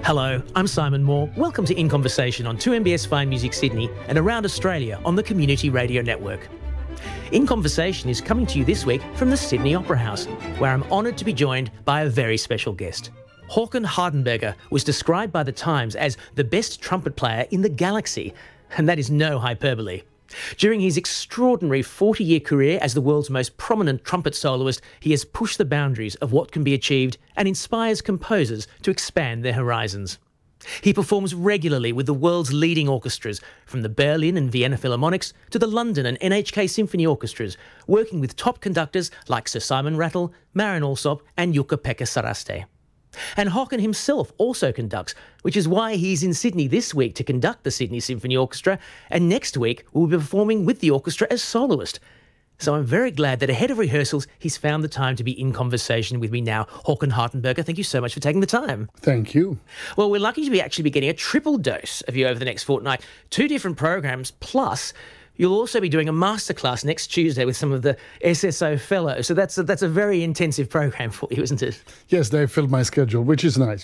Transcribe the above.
Hello, I'm Simon Moore. Welcome to In Conversation on 2MBS Fine Music Sydney and around Australia on the Community Radio Network. In Conversation is coming to you this week from the Sydney Opera House, where I'm honoured to be joined by a very special guest. Håkan Hardenberger was described by The Times as the best trumpet player in the galaxy, and that is no hyperbole. During his extraordinary 40-year career as the world's most prominent trumpet soloist, he has pushed the boundaries of what can be achieved and inspires composers to expand their horizons. He performs regularly with the world's leading orchestras, from the Berlin and Vienna Philharmonics to the London and NHK Symphony Orchestras, working with top conductors like Sir Simon Rattle, Marin Alsop and Jukka-Pekka Saraste. And Håkan himself also conducts, which is why he's in Sydney this week to conduct the Sydney Symphony Orchestra, and next week will be performing with the orchestra as soloist. So I'm very glad that ahead of rehearsals, he's found the time to be in conversation with me now. Håkan Hardenberger, thank you so much for taking the time. Thank you. Well, we're lucky to actually be getting a triple dose of you over the next fortnight. 2 different programs, plus you'll also be doing a masterclass next Tuesday with some of the SSO fellows. So that's a very intensive program for you, isn't it? Yes, they filled my schedule, which is nice.